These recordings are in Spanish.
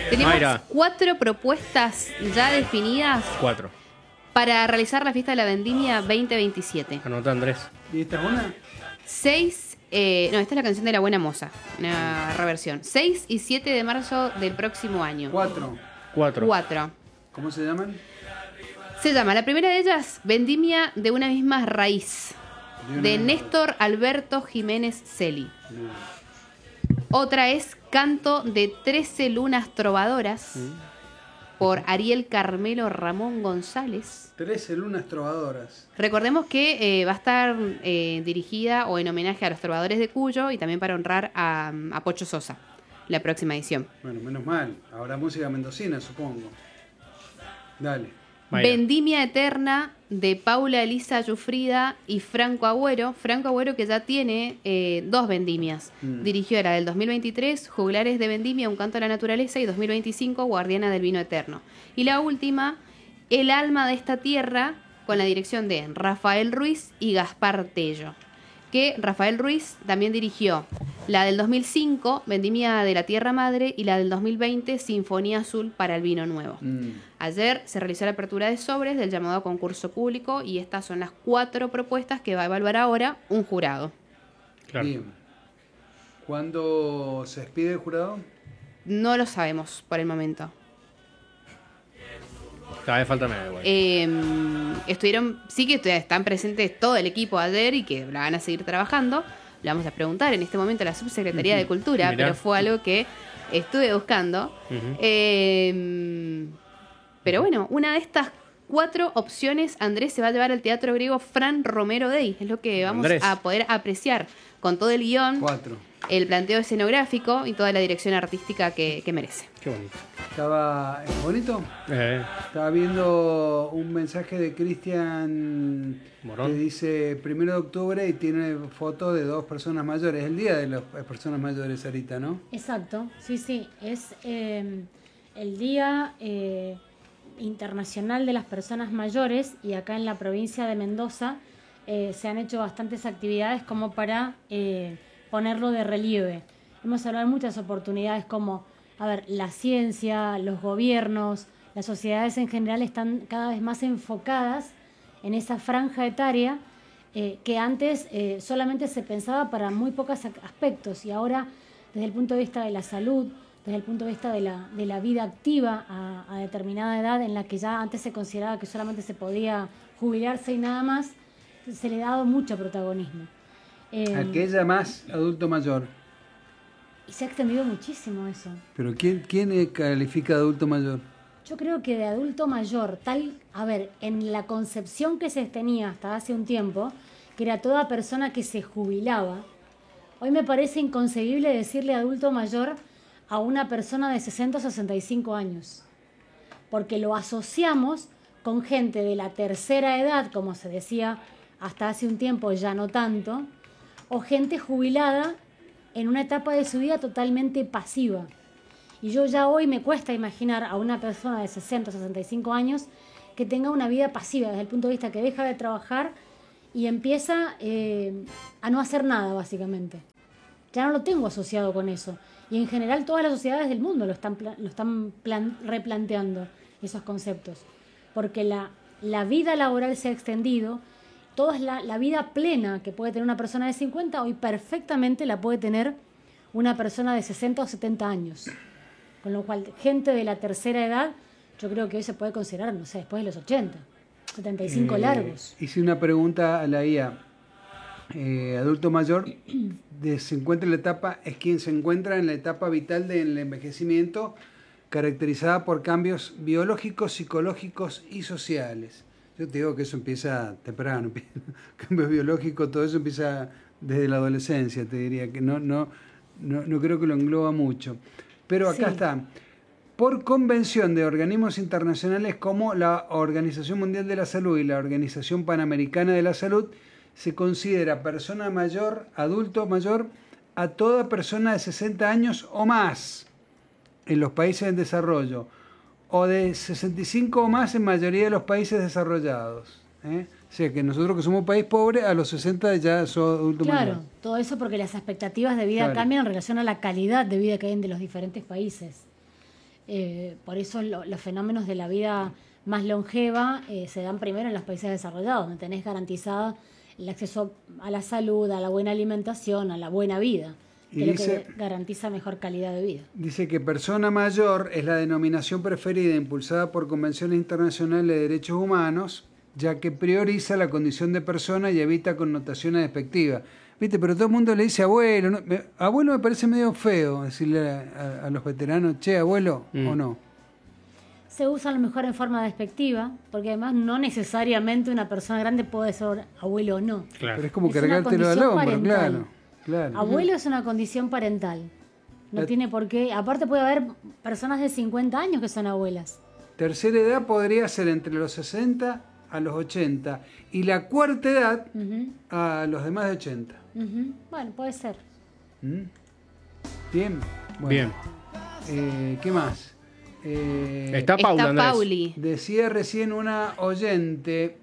Tenemos Mayra. 4 propuestas ya definidas 4. para realizar la fiesta de la vendimia 2027. Anota, Andrés. ¿Y esta es una? 6, esta es la canción de La Buena Moza, una reversión. 6 y 7 de marzo del próximo año. 4. 4. ¿Cómo se llaman? Se llama, la primera de ellas, Vendimia de una misma raíz, de Néstor Alberto Jiménez Celi. Otra es Canto de 13 lunas trovadoras, por Ariel Carmelo Ramón González. 13 lunas trovadoras. Recordemos que va a estar dirigida o en homenaje a los trovadores de Cuyo y también para honrar a Pocho Sosa, la próxima edición. Bueno, menos mal. Habrá música mendocina, supongo. Dale. Mayra. Vendimia Eterna de Paula Elisa Yufrida y Franco Agüero. Franco Agüero que ya tiene 2 vendimias. Dirigió la del 2023, Juglares de Vendimia, Un canto a la naturaleza, y 2025, Guardiana del vino eterno. Y la última, El alma de esta tierra, con la dirección de Rafael Ruiz y Gaspar Tello. Que Rafael Ruiz también dirigió la del 2005, Vendimia de la Tierra Madre, y la del 2020, Sinfonía Azul para el vino nuevo. Ayer se realizó la apertura de sobres del llamado concurso público y estas son las 4 propuestas que va a evaluar ahora un jurado. Claro. Bien. ¿Cuándo se despide el jurado? No lo sabemos por el momento. Cada vez falta medio, igual. Están presentes todo el equipo ayer y que la van a seguir trabajando. Le vamos a preguntar en este momento a la Subsecretaría de Cultura, Mirá. pero fue algo que estuve buscando. Pero bueno, una de estas 4 opciones, Andrés se va a llevar al Teatro Griego Fran Romero Day. Es lo que vamos Andrés. a poder apreciar con todo el guión, 4. el planteo escenográfico y toda la dirección artística que merece. Qué bonito. ¿Es bonito? Estaba viendo un mensaje de Cristian Morón. que dice 1 de octubre y tiene foto de 2 personas mayores. Es el día de las personas mayores ahorita, ¿no? Exacto, sí. Es el Día Internacional de las Personas Mayores y acá en la provincia de Mendoza se han hecho bastantes actividades como para ponerlo de relieve. Hemos hablado de muchas oportunidades como, la ciencia, los gobiernos, las sociedades en general están cada vez más enfocadas en esa franja etaria que antes solamente se pensaba para muy pocos aspectos y ahora desde el punto de vista de la salud, desde el punto de vista de la vida activa a determinada edad en la que ya antes se consideraba que solamente se podía jubilarse y nada más, se le ha dado mucho protagonismo. Aquella más adulto mayor. Y se ha extendido muchísimo eso. ¿Pero quién califica de adulto mayor? Yo creo que de adulto mayor, en la concepción que se tenía hasta hace un tiempo, que era toda persona que se jubilaba, hoy me parece inconcebible decirle adulto mayor a una persona de 60 o 65 años, porque lo asociamos con gente de la tercera edad, como se decía hasta hace un tiempo, ya no tanto, o gente jubilada en una etapa de su vida totalmente pasiva. Y yo ya hoy me cuesta imaginar a una persona de 60 o 65 años que tenga una vida pasiva, desde el punto de vista que deja de trabajar y empieza a no hacer nada, básicamente. Ya no lo tengo asociado con eso. Y en general todas las sociedades del mundo lo están replanteando, esos conceptos. Porque la vida laboral se ha extendido, toda la vida plena que puede tener una persona de 50, hoy perfectamente la puede tener una persona de 60 o 70 años. Con lo cual, gente de la tercera edad, yo creo que hoy se puede considerar, no sé, después de los 80, 75 largos. Hice una pregunta a la IA. Adulto mayor se encuentra en la etapa, es quien se encuentra en la etapa vital del envejecimiento, caracterizada por cambios biológicos, psicológicos y sociales. Yo te digo que eso empieza temprano, cambios biológicos, todo eso empieza desde la adolescencia, te diría que no creo que lo engloba mucho. Pero acá está, por convención de organismos internacionales como la Organización Mundial de la Salud y la Organización Panamericana de la Salud, se considera persona mayor, adulto mayor, a toda persona de 60 años o más en los países en desarrollo, o de 65 o más en mayoría de los países desarrollados. O sea que nosotros que somos un país pobre, a los 60 ya sos adulto mayor. Claro, todo eso porque las expectativas de vida cambian en relación a la calidad de vida que hay en de los diferentes países. Por eso los fenómenos de la vida más longeva se dan primero en los países desarrollados, donde tenés garantizada el acceso a la salud, a la buena alimentación, a la buena vida, que es lo que garantiza mejor calidad de vida. Dice que persona mayor es la denominación preferida impulsada por convenciones internacionales de derechos humanos, ya que prioriza la condición de persona y evita connotaciones despectivas. ¿Viste? Pero todo el mundo le dice abuelo. ¿No? Abuelo me parece medio feo decirle a los veteranos, che, abuelo, o no. Se usa a lo mejor en forma despectiva, porque además no necesariamente una persona grande puede ser abuelo o no. Claro. Pero es como cargártelo al hombro, claro. Abuelo es una condición parental. No tiene por qué. Aparte puede haber personas de 50 años que son abuelas. Tercera edad podría ser entre los 60 a los 80 y la cuarta edad a los de más de 80. Bueno, puede ser. Bien. Bueno. Bien. ¿Qué más? Está Paula, Andrés. Pauli. Decía recién una oyente,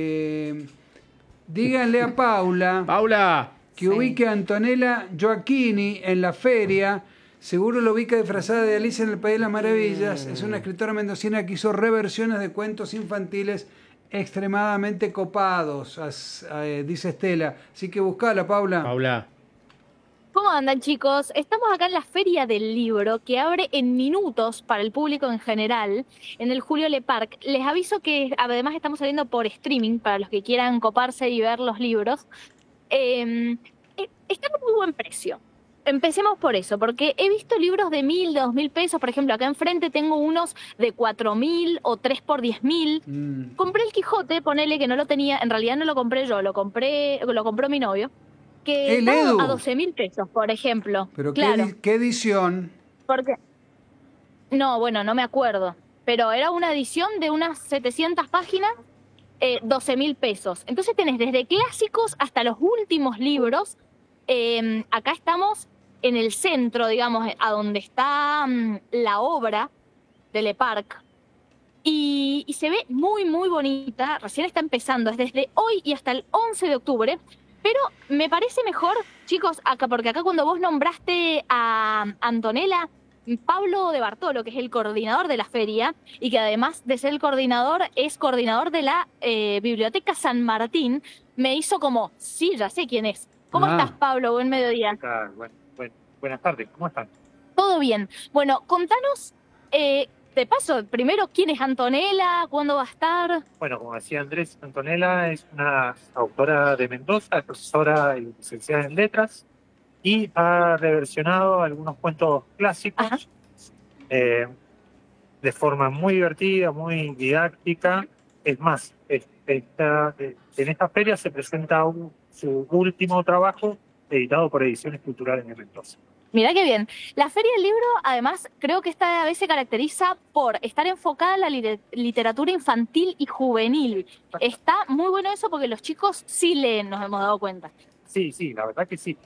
díganle a Paula que ubique a Antonella Gioacchini en la feria. Seguro lo ubica disfrazada de Alicia en el País de las Maravillas. Es una escritora mendocina que hizo reversiones de cuentos infantiles extremadamente copados, dice Estela. Así que buscala, Paula. Paula. ¿Cómo andan, chicos? Estamos acá en la Feria del Libro, que abre en minutos para el público en general, en el Julio Le Parc. Les aviso que además estamos saliendo por streaming, para los que quieran coparse y ver los libros. Están a muy buen precio. Empecemos por eso, porque he visto libros de 1.000, de 2.000 pesos. Por ejemplo, acá enfrente tengo unos de 4.000 o 3 por 10.000. Compré el Quijote, ponele que no lo tenía, en realidad no lo compré yo, lo compró mi novio, que estaba a 12.000 pesos, por ejemplo. Pero claro. ¿qué edición? Porque no, bueno, no me acuerdo, pero era una edición de unas 700 páginas, 12.000 pesos. Entonces tenés desde clásicos hasta los últimos libros. Acá estamos en el centro, digamos, a donde está la obra de Le Parc, y se ve muy, muy bonita. Recién está empezando, es desde hoy y hasta el 11 de octubre, pero me parece mejor, chicos, porque acá cuando vos nombraste a Antonella, Pablo de Bartolo, que es el coordinador de la feria, y que además de ser el coordinador, es coordinador de la Biblioteca San Martín, me hizo como, sí, ya sé quién es. ¿Cómo estás, Pablo? Buen mediodía. Buenas tardes, ¿cómo están? Todo bien. Bueno, contanos, de paso, primero, ¿quién es Antonella? ¿Cuándo va a estar? Bueno, como decía Andrés, Antonella es una autora de Mendoza, profesora y licenciada en letras, y ha reversionado algunos cuentos clásicos de forma muy divertida, muy didáctica. Es más, en esta feria se presenta su último trabajo editado por Ediciones Culturales de Mendoza. Mirá qué bien. La Feria del Libro, además, creo que esta vez se caracteriza por estar enfocada en la literatura infantil y juvenil. Está muy bueno eso porque los chicos sí leen, nos hemos dado cuenta. Sí, la verdad que sí.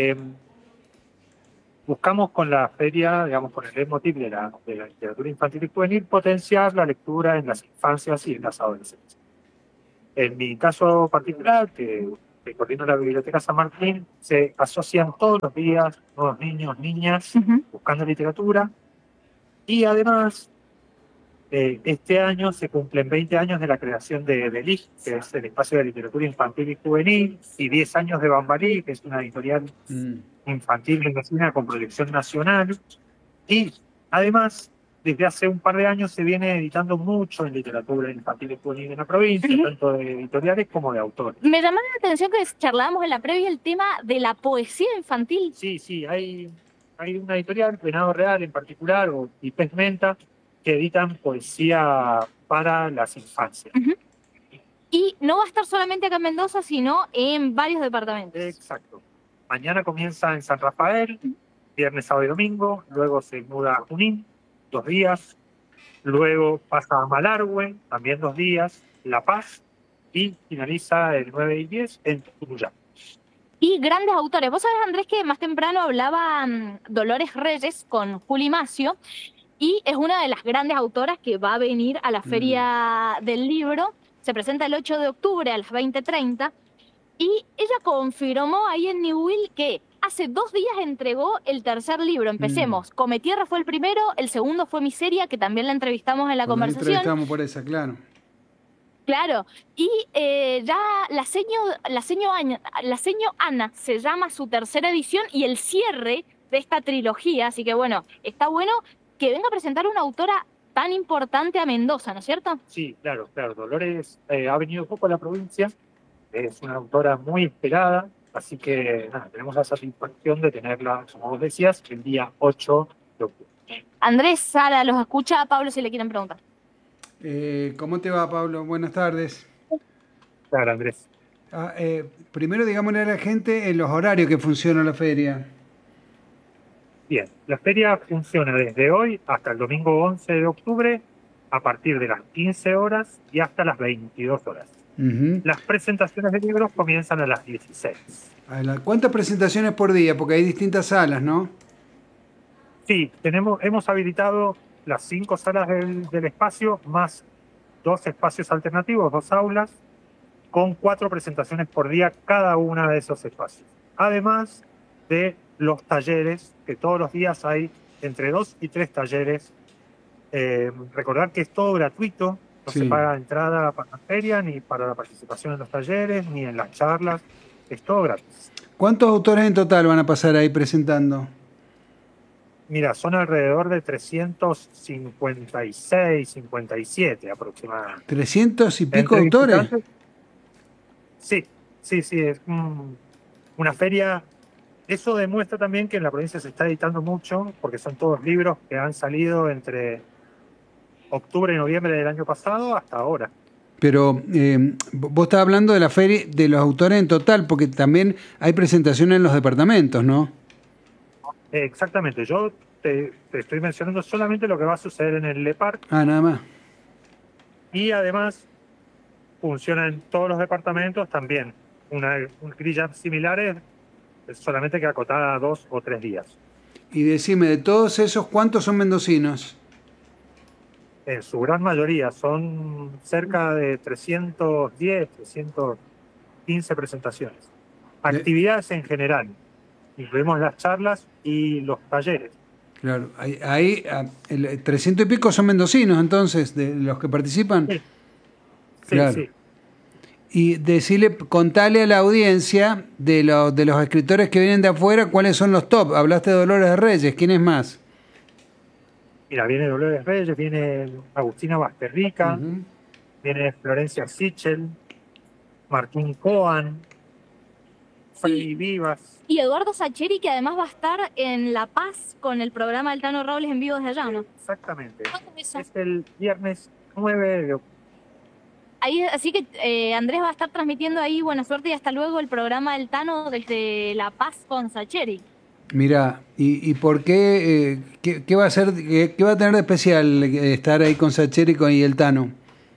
Buscamos con la feria, digamos, con el leitmotiv de la literatura infantil y juvenil, potenciar la lectura en las infancias y en las adolescencias. En mi caso particular, que coordino la Biblioteca San Martín, se asocian todos los días nuevos niños, niñas, buscando literatura. Y además, este año se cumplen 20 años de la creación de LIJ, que es el Espacio de Literatura Infantil y Juvenil, y 10 años de Bambalí, que es una editorial infantil mendocina con proyección nacional. Y además, desde hace un par de años se viene editando mucho en literatura infantil y juvenil en la provincia, tanto de editoriales como de autores. Me llamó la atención que charlábamos en la previa el tema de la poesía infantil. Sí, hay una editorial, Venado Real en particular, y Pez Menta, que editan poesía para las infancias. Y no va a estar solamente acá en Mendoza, sino en varios departamentos. Exacto. Mañana comienza en San Rafael, viernes, sábado y domingo, luego se muda a Junín, 2 días, luego pasa a Malargüe, también 2 días, La Paz, y finaliza el 9 y 10 en Tuyuyá. Y grandes autores. Vos sabés, Andrés, que más temprano hablaba Dolores Reyes con Juli Macio, y es una de las grandes autoras que va a venir a la Feria del Libro. Se presenta el 8 de octubre a las 20:30, y ella confirmó ahí en Newell que hace 2 días entregó el tercer libro. Empecemos. Cometierra fue el primero, el segundo fue Miseria, que también la entrevistamos en la conversación. La entrevistamos por esa, claro. Claro, y ya la seño Ana se llama su tercera edición y el cierre de esta trilogía, así que bueno, está bueno que venga a presentar una autora tan importante a Mendoza, ¿no es cierto? Sí, claro. Dolores ha venido poco a la provincia, es una autora muy esperada, así que nada, tenemos la satisfacción de tenerla, como vos decías, el día 8 de octubre. Andrés, Sara, los escucha a Pablo si le quieren preguntar. ¿Cómo te va, Pablo? Buenas tardes. Claro, Andrés. Primero, digámosle a la gente en los horarios que funciona la feria. Bien, la feria funciona desde hoy hasta el domingo 11 de octubre a partir de las 15 horas y hasta las 22 horas. Las presentaciones de libros comienzan a las 16. ¿Cuántas presentaciones por día? Porque hay distintas salas, ¿no? Sí, hemos habilitado las 5 salas del espacio, más 2 espacios alternativos, 2 aulas, con 4 presentaciones por día cada una de esos espacios. Además de los talleres, que todos los días hay entre 2 y 3 talleres. Recordar que es todo gratuito, no se paga entrada para la feria, ni para la participación en los talleres, ni en las charlas, es todo gratis. ¿Cuántos autores en total van a pasar ahí presentando? Mira, son alrededor de 356, 57 aproximadamente. ¿300 y pico autores? Sí, es una feria. Eso demuestra también que en la provincia se está editando mucho, porque son todos libros que han salido entre octubre y noviembre del año pasado hasta ahora. Pero vos estás hablando de la feria de los autores en total, porque también hay presentaciones en los departamentos, ¿no? Exactamente, yo te estoy mencionando solamente lo que va a suceder en el LEPARC. Nada más. Y además funciona en todos los departamentos también. Una grilla similar, solamente que acotada a 2 o 3 días. Y decime, de todos esos, ¿cuántos son mendocinos? En su gran mayoría, son cerca de 310, 315 presentaciones. Actividades en general. Incluimos las charlas y los talleres. Claro, ahí 300 y pico son mendocinos, entonces, de los que participan. Sí, claro. Sí. Y contale a la audiencia de los escritores que vienen de afuera, ¿cuáles son los top? Hablaste de Dolores Reyes, ¿quién es más? Mira, viene Dolores Reyes, viene Agustina Basterrica, viene Florencia Sichel, Martín Coan, Freddy Vivas. Y Eduardo Sacheri, que además va a estar en La Paz con el programa del Tano Robles en vivo desde allá, ¿no? Exactamente. Es el viernes 9 de octubre. Ahí, así que Andrés va a estar transmitiendo ahí, buena suerte y hasta luego, el programa del Tano desde La Paz con Sacheri. Mira, ¿y por qué? ¿Qué va a hacer? ¿Qué va a tener de especial estar ahí con Sacheri y el Tano?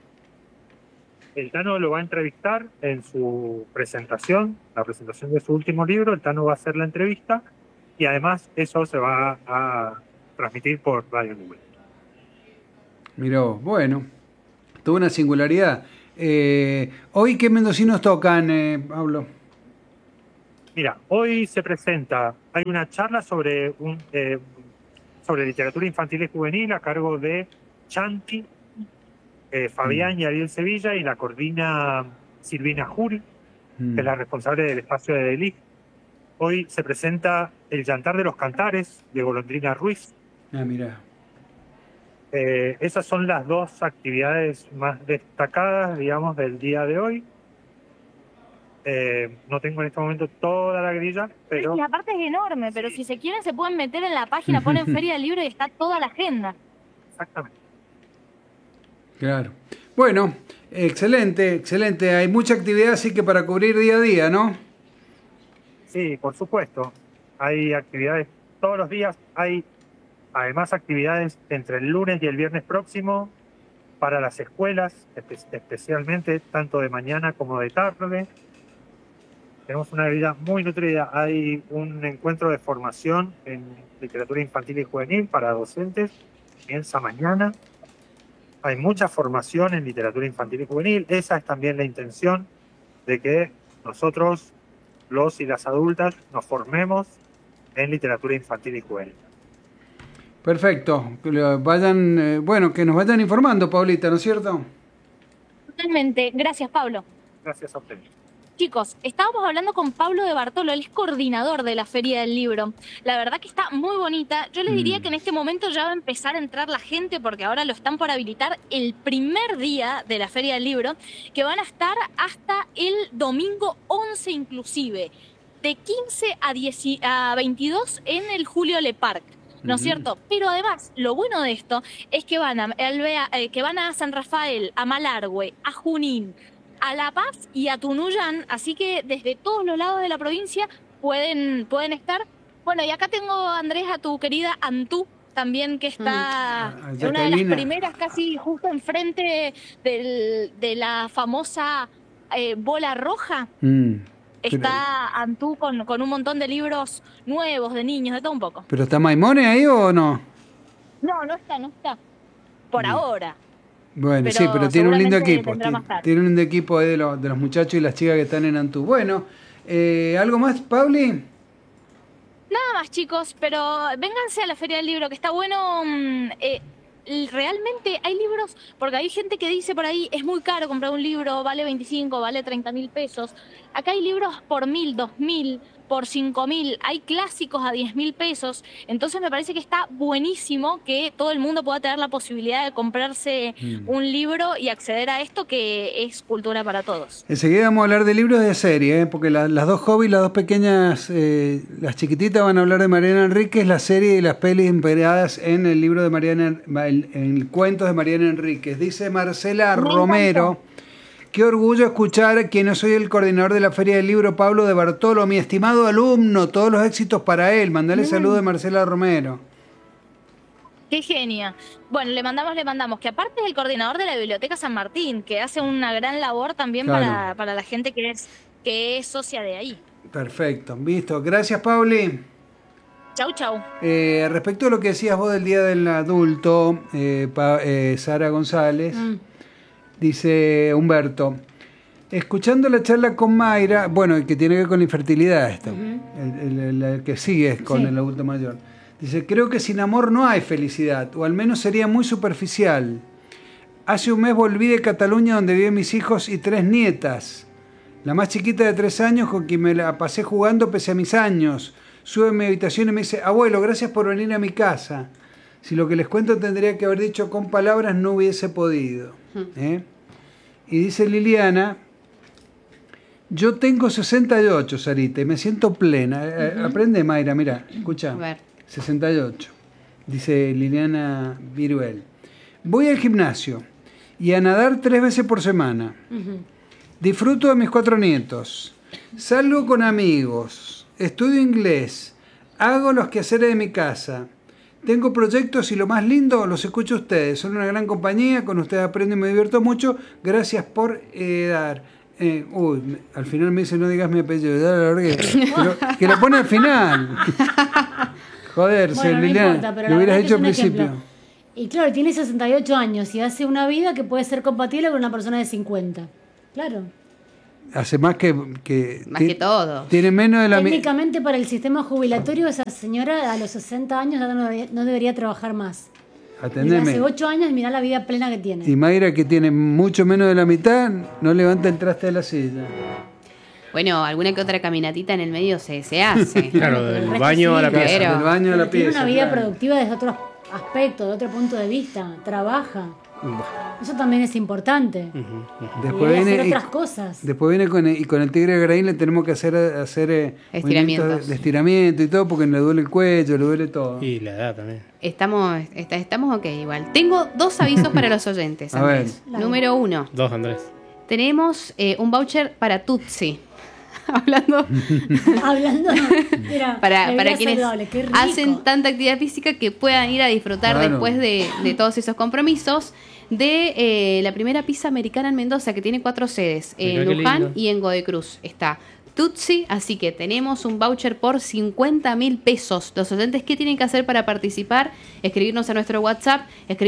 El Tano lo va a entrevistar en su presentación, la presentación de su último libro. El Tano va a hacer la entrevista y además eso se va a transmitir por Radio Nube. Mirá, bueno, tuvo una singularidad. ¿Hoy qué mendocinos tocan, Pablo? Mira, hoy se presenta, hay una charla sobre literatura infantil y juvenil a cargo de Chanti, Fabián y Ariel Sevilla, y la coordina Silvina Jury, que es la responsable del espacio de Delich. Hoy se presenta El Llantar de los Cantares, de Golondrina Ruiz. Mira. Esas son las 2 actividades más destacadas, digamos, del día de hoy. No tengo en este momento toda la grilla, pero... La parte es enorme, pero si se quieren se pueden meter en la página, ponen Feria del Libro y está toda la agenda. Exactamente. Claro. Bueno, excelente. Hay mucha actividad, así que para cubrir día a día, ¿no? Sí, por supuesto. Hay actividades todos los días. Hay además actividades entre el lunes y el viernes próximo para las escuelas, especialmente tanto de mañana como de tarde. Tenemos una grilla muy nutrida. Hay un encuentro de formación en literatura infantil y juvenil para docentes. Comienza mañana. Hay mucha formación en literatura infantil y juvenil. Esa es también la intención de que nosotros los y las adultas nos formemos en literatura infantil y juvenil. Perfecto. Que nos vayan informando, Paulita, ¿no es cierto? Totalmente. Gracias, Pablo. Gracias a ustedes. Chicos, estábamos hablando con Pablo de Bartolo, él es coordinador de la Feria del Libro. La verdad que está muy bonita. Yo les diría que en este momento ya va a empezar a entrar la gente, porque ahora lo están por habilitar el primer día de la Feria del Libro, que van a estar hasta el domingo 11 inclusive, de 15 a 22 en el Julio Le Parc. ¿No es cierto? Pero además, lo bueno de esto es que van a San Rafael, a Malargüe, a Junín, a La Paz y a Tunuyán, así que desde todos los lados de la provincia pueden estar. Bueno, y acá tengo, Andrés, a tu querida Antú, también, que está una de las primeras, casi justo enfrente de la famosa bola roja. Está Antú con un montón de libros nuevos, de niños, de todo un poco. ¿Pero está Maimone ahí o no? No está. Por ahora. Bueno, pero tiene un lindo equipo. Tiene un lindo equipo de los muchachos y las chicas que están en Antú. Bueno, ¿algo más, Pauli? Nada más, chicos, pero vénganse a la Feria del Libro, que está bueno. Realmente hay libros, porque hay gente que dice por ahí, es muy caro comprar un libro, vale 25, vale 30.000 pesos. Acá hay libros por 1.000, 2.000, por 5.000, hay clásicos a 10.000 pesos. Entonces me parece que está buenísimo que todo el mundo pueda tener la posibilidad de comprarse un libro y acceder a esto, que es cultura para todos. Enseguida vamos a hablar de libros de serie, porque las dos hobbies, las dos pequeñas, las chiquititas van a hablar de Mariana Enríquez, la serie y las pelis inspiradas en el libro de en cuentos de Mariana Enríquez. Dice Marcela Romero: qué orgullo escuchar que no soy el coordinador de la Feria del Libro, Pablo de Bartolo, mi estimado alumno, todos los éxitos para él. Mandale saludos de Marcela Romero. Qué genia. Bueno, le mandamos, que aparte es el coordinador de la Biblioteca San Martín, que hace una gran labor también para la gente que es socia de ahí. Perfecto, visto. Gracias, Pauli. Chau. Respecto a lo que decías vos del Día del Adulto, Sara González, dice Humberto, escuchando la charla con Mayra, bueno, que tiene que ver con la infertilidad esto, el que sigue con el adulto mayor. Dice, creo que sin amor no hay felicidad, o al menos sería muy superficial. Hace un mes volví de Cataluña, donde viven mis hijos y 3 nietas. La más chiquita de 3 años, con quien me la pasé jugando pese a mis años. Sube a mi habitación y me dice, abuelo, gracias por venir a mi casa. Si lo que les cuento tendría que haber dicho con palabras, no hubiese podido. Y dice Liliana, yo tengo 68, Sarita, y me siento plena. Aprende, Mayra, mira, escucha. 68, dice Liliana Viruel. Voy al gimnasio y a nadar 3 veces por semana. Disfruto de mis 4 nietos. Salgo con amigos. Estudio inglés. Hago los quehaceres de mi casa. Tengo proyectos y lo más lindo, los escucho a ustedes. Son una gran compañía, con ustedes aprendo y me divierto mucho. Gracias por dar. Al final me dice, no digas mi apellido. Que lo pone al final. Joder, bueno, Liliana, importa, pero lo hubieras hecho al principio. Ejemplo. Y claro, tiene 68 años y hace una vida que puede ser compatible con una persona de 50. Claro. Hace más que todo. Tiene menos de la Técnicamente para el sistema jubilatorio, esa señora a los 60 años ya no debería trabajar más. Atendeme. Hace 8 años mirá la vida plena que tiene. Y Mayra, que tiene mucho menos de la mitad, no levanta el traste de la silla. Bueno, alguna que otra caminatita en el medio se hace. Claro, del baño a la pieza. Del baño a la pieza. Tiene una vida productiva desde otro aspecto, de otro punto de vista. Trabaja. Eso también es importante. Después viene hacer otras cosas. Después viene con el tigre de Graín, le tenemos que hacer estiramientos de estiramiento y todo, porque le duele el cuello, le duele todo. Y la edad también. Estamos ok igual. Tengo 2 avisos para los oyentes, Andrés. Número 1. 2, Andrés. Tenemos un voucher para Tutsi. Hablando mira, para quienes hacen tanta actividad física, que puedan ir a disfrutar después de todos esos compromisos, de la primera pizza americana en Mendoza, que tiene 4 sedes, en Luján y en Godoy Cruz está Tutsi, así que tenemos un voucher por 50.000 pesos. Los oyentes, ¿qué tienen que hacer para participar? Escribirnos a nuestro WhatsApp,